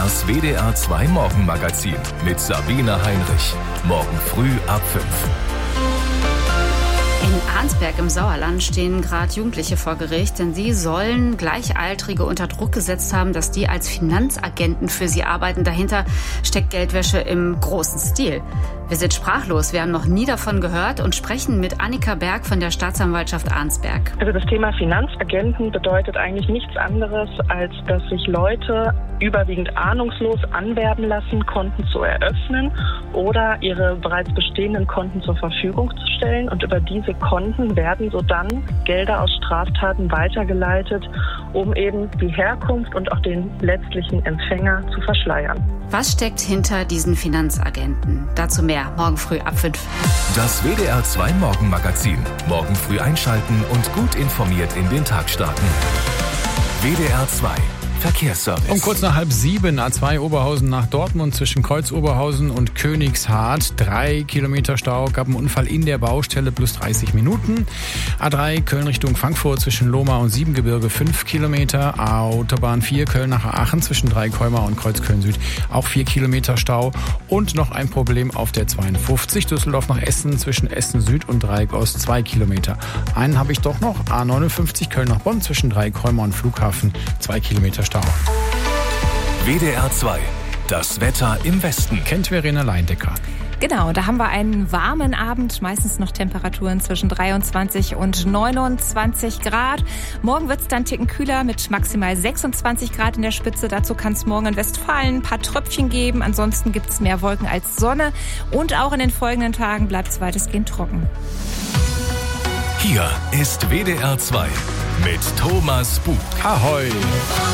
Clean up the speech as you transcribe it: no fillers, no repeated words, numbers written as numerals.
Das WDR 2 Morgenmagazin mit Sabine Heinrich. Morgen früh ab 5. In Arnsberg im Sauerland stehen gerade Jugendliche vor Gericht, denn sie sollen Gleichaltrige unter Druck gesetzt haben, dass die als Finanzagenten für sie arbeiten. Dahinter steckt Geldwäsche im großen Stil. Wir sind sprachlos, wir haben noch nie davon gehört und sprechen mit Annika Berg von der Staatsanwaltschaft Arnsberg. Also das Thema Finanzagenten bedeutet eigentlich nichts anderes, als dass sich Leute überwiegend ahnungslos anwerben lassen, Konten zu eröffnen oder ihre bereits bestehenden Konten zur Verfügung zu stellen. Und über diese Konten werden so dann Gelder aus Straftaten weitergeleitet, um eben die Herkunft und auch den letztlichen Empfänger zu verschleiern. Was steckt hinter diesen Finanzagenten? Dazu mehr morgen früh ab 5. Das WDR 2 Morgenmagazin. Morgen früh einschalten und gut informiert in den Tag starten. WDR 2 Verkehrsservice. Um kurz nach 6:30 A2 Oberhausen nach Dortmund zwischen Kreuz Oberhausen und Königshardt. 3 Kilometer Stau, gab einen Unfall in der Baustelle, plus 30 Minuten. A3 Köln Richtung Frankfurt zwischen Lohmar und Siebengebirge 5 Kilometer. Autobahn 4 Köln nach Aachen zwischen Dreikäumer und Kreuz Köln Süd auch 4 Kilometer Stau. Und noch ein Problem auf der 52 Düsseldorf nach Essen zwischen Essen Süd und Dreieck Ost 2 Kilometer. Einen habe ich doch noch. A59 Köln nach Bonn zwischen Dreikäumer und Flughafen 2 Kilometer Stau. WDR 2, das Wetter im Westen. Kennt Verena Leindecker. Genau, da haben wir einen warmen Abend, meistens noch Temperaturen zwischen 23 und 29 Grad. Morgen wird es dann einen Ticken kühler mit maximal 26 Grad in der Spitze. Dazu kann es morgen in Westfalen ein paar Tröpfchen geben. Ansonsten gibt es mehr Wolken als Sonne. Und auch in den folgenden Tagen bleibt es weitestgehend trocken. Hier ist WDR 2 mit Thomas Bug. Ahoi!